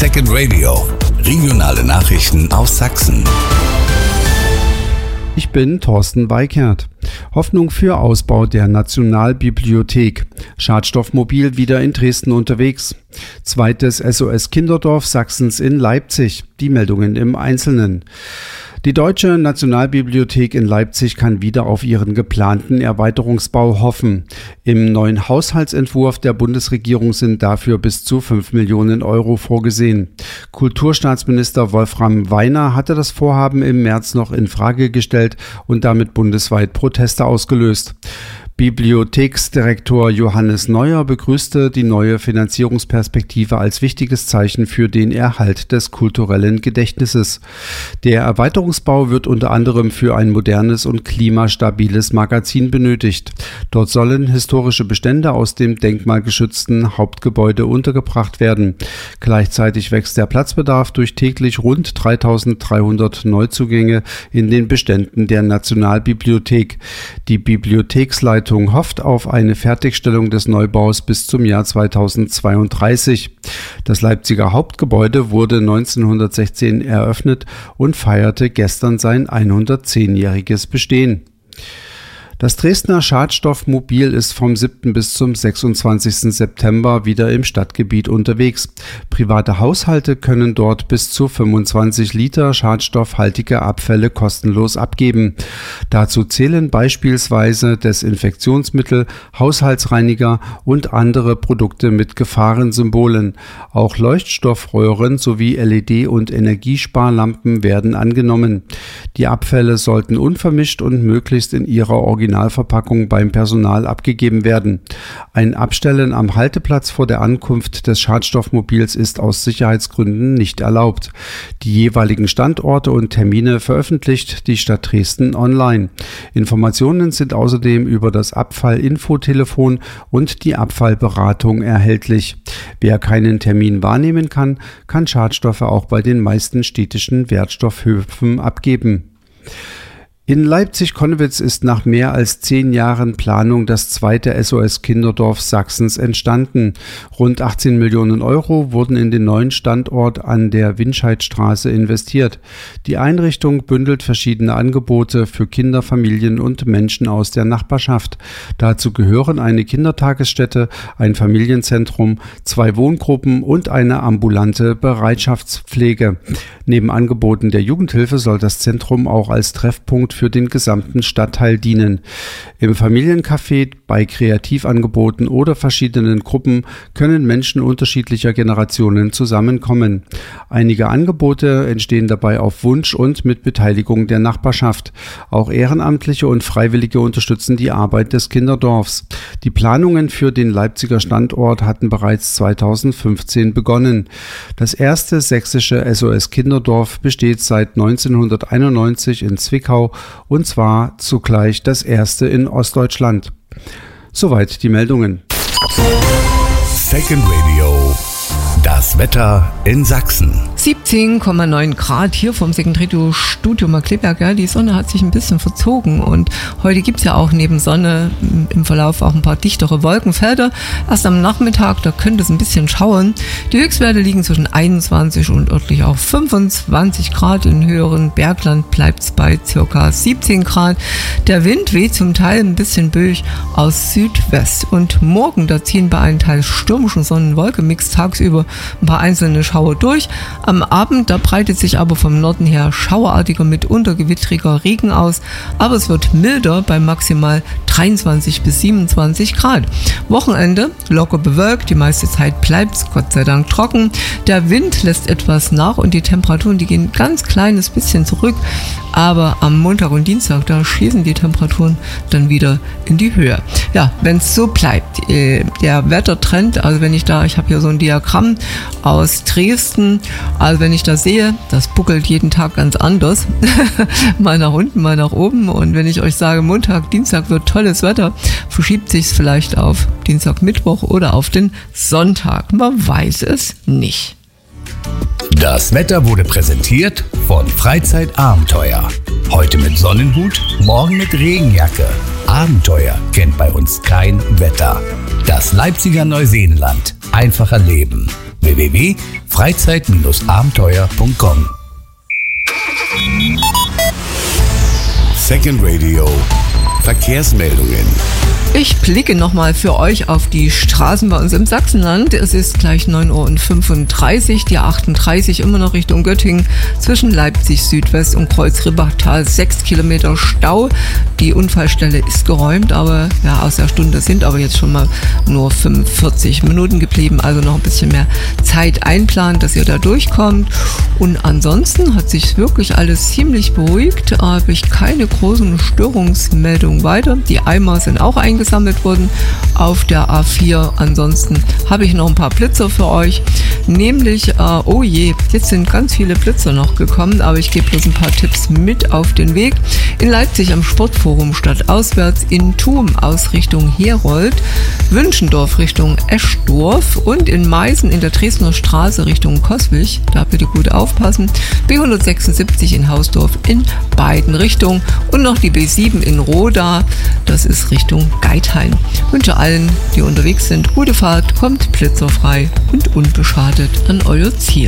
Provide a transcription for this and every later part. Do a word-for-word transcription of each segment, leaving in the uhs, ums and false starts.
Second Radio, regionale Nachrichten aus Sachsen. Ich bin Thorsten Weikert. Hoffnung für Ausbau der Nationalbibliothek. Schadstoffmobil wieder in Dresden unterwegs. Zweites S O S Kinderdorf Sachsens in Leipzig. Die Meldungen im Einzelnen. Die Deutsche Nationalbibliothek in Leipzig kann wieder auf ihren geplanten Erweiterungsbau hoffen. Im neuen Haushaltsentwurf der Bundesregierung sind dafür bis zu fünf Millionen Euro vorgesehen. Kulturstaatsminister Wolfram Weiner hatte das Vorhaben im März noch in Frage gestellt und damit bundesweit Proteste ausgelöst. Bibliotheksdirektor Johannes Neuer begrüßte die neue Finanzierungsperspektive als wichtiges Zeichen für den Erhalt des kulturellen Gedächtnisses. Der Erweiterungsbau wird unter anderem für ein modernes und klimastabiles Magazin benötigt. Dort sollen historische Bestände aus dem denkmalgeschützten Hauptgebäude untergebracht werden. Gleichzeitig wächst der Platzbedarf durch täglich rund dreitausenddreihundert Neuzugänge in den Beständen der Nationalbibliothek. Die Bibliotheksleitung hofft auf eine Fertigstellung des Neubaus bis zum Jahr zweitausendzweiunddreißig. Das Leipziger Hauptgebäude wurde neunzehnhundertsechzehn eröffnet und feierte gestern sein hundertzehnjähriges Bestehen. Das Dresdner Schadstoffmobil ist vom siebten bis zum sechsundzwanzigsten September wieder im Stadtgebiet unterwegs. Private Haushalte können dort bis zu fünfundzwanzig Liter schadstoffhaltige Abfälle kostenlos abgeben. Dazu zählen beispielsweise Desinfektionsmittel, Haushaltsreiniger und andere Produkte mit Gefahrensymbolen. Auch Leuchtstoffröhren sowie L E D- und Energiesparlampen werden angenommen. Die Abfälle sollten unvermischt und möglichst in ihrer Originalverpackung beim Personal abgegeben werden. Ein Abstellen am Halteplatz vor der Ankunft des Schadstoffmobils ist aus Sicherheitsgründen nicht erlaubt. Die jeweiligen Standorte und Termine veröffentlicht die Stadt Dresden online. Informationen sind außerdem über das Abfallinfotelefon und die Abfallberatung erhältlich. Wer keinen Termin wahrnehmen kann, kann Schadstoffe auch bei den meisten städtischen Wertstoffhöfen abgeben. In Leipzig-Konnewitz ist nach mehr als zehn Jahren Planung das zweite S O S Kinderdorf Sachsens entstanden. Rund achtzehn Millionen Euro wurden in den neuen Standort an der Winscheidstraße investiert. Die Einrichtung bündelt verschiedene Angebote für Kinder, Familien und Menschen aus der Nachbarschaft. Dazu gehören eine Kindertagesstätte, ein Familienzentrum, zwei Wohngruppen und eine ambulante Bereitschaftspflege. Neben Angeboten der Jugendhilfe soll das Zentrum auch als Treffpunkt für den gesamten Stadtteil dienen. Im Familiencafé, bei Kreativangeboten oder verschiedenen Gruppen können Menschen unterschiedlicher Generationen zusammenkommen. Einige Angebote entstehen dabei auf Wunsch und mit Beteiligung der Nachbarschaft. Auch Ehrenamtliche und Freiwillige unterstützen die Arbeit des Kinderdorfs. Die Planungen für den Leipziger Standort hatten bereits zweitausendfünfzehn begonnen. Das erste sächsische S O S Kinderdorf besteht seit neunzehnhunderteinundneunzig in Zwickau und zwar zugleich das erste in Ostdeutschland. Soweit die Meldungen. Second Radio. Das Wetter in Sachsen. siebzehn Komma neun Grad hier vom Second Radio Studio Markleberg. Ja, die Sonne hat sich ein bisschen verzogen und heute gibt es ja auch neben Sonne im Verlauf auch ein paar dichtere Wolkenfelder. Erst am Nachmittag, da könnte es ein bisschen schauern. Die Höchstwerte liegen zwischen einundzwanzig und örtlich auch fünfundzwanzig Grad. In höheren Bergland bleibt es bei ca. siebzehn Grad. Der Wind weht zum Teil ein bisschen böig aus Südwest. Und morgen, da ziehen bei einem Teil stürmischen Sonnen-Wolkenmix tagsüber ein paar einzelne Schauer durch. Am Abend, da breitet sich aber vom Norden her schauerartiger, mitunter gewittriger Regen aus, aber es wird milder bei maximal dreiundzwanzig bis siebenundzwanzig Grad. Wochenende locker bewölkt, die meiste Zeit bleibt es Gott sei Dank trocken. Der Wind lässt etwas nach und die Temperaturen, die gehen ein ganz kleines bisschen zurück, aber am Montag und Dienstag, da schießen die Temperaturen dann wieder in die Höhe. Ja, wenn es so bleibt, äh, der Wettertrend, also wenn ich da, ich habe hier so ein Diagramm aus Dresden, also wenn ich da sehe, das buckelt jeden Tag ganz anders, mal nach unten, mal nach oben, und wenn ich euch sage, Montag, Dienstag wird tolles Wetter, verschiebt sich es vielleicht auf Dienstag, Mittwoch oder auf den Sonntag, man weiß es nicht. Das Wetter wurde präsentiert von Freizeitabenteuer. Heute mit Sonnenhut, morgen mit Regenjacke. Abenteuer kennt bei uns kein Wetter. Das Leipziger Neuseenland. Einfacher Leben. w w w punkt freizeit Bindestrich abenteuer punkt com. Second Radio. Verkehrsmeldungen. Ich blicke nochmal für euch auf die Straßen bei uns im Sachsenland. Es ist gleich neun Uhr fünfunddreißig, die achtunddreißig immer noch Richtung Göttingen zwischen Leipzig Südwest und Kreuz-Ribbachtal. Sechs Kilometer Stau. Die Unfallstelle ist geräumt, aber ja, aus der Stunde sind aber jetzt schon mal nur fünfundvierzig Minuten geblieben. Also noch ein bisschen mehr Zeit einplanen, dass ihr da durchkommt. Und ansonsten hat sich wirklich alles ziemlich beruhigt. Da habe ich keine großen Störungsmeldungen weiter. Die Eimer sind auch eingesammelt worden auf der A vier. Ansonsten habe ich noch ein paar Blitzer für euch. Nämlich, äh, oh je, jetzt sind ganz viele Blitzer noch gekommen, aber ich gebe bloß ein paar Tipps mit auf den Weg. In Leipzig am Sportforum stadtauswärts, in Thum aus Richtung Herold, Wünschendorf Richtung Eschdorf und in Meißen in der Dresdner Straße Richtung Coswig. Da bitte gut aufpassen. B hundertsechsundsiebzig in Hausdorf in beiden Richtungen und noch die B sieben in Roda. Das ist Richtung Geithain. Ich wünsche allen, die unterwegs sind, gute Fahrt, kommt blitzerfrei und unbeschadet an euer Ziel.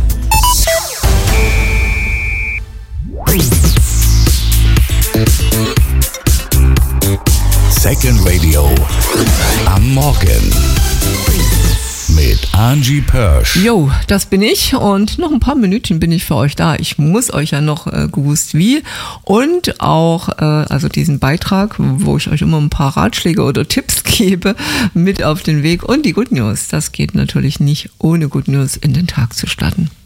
Second Radio am Morgen mit Angie Pörsch. Jo, das bin ich und noch ein paar Minütchen bin ich für euch da. Ich muss euch ja noch äh, gewusst wie und auch äh, also diesen Beitrag, wo ich euch immer ein paar Ratschläge oder Tipps gebe, mit auf den Weg. Und die Good News, das geht natürlich nicht ohne Good News in den Tag zu starten.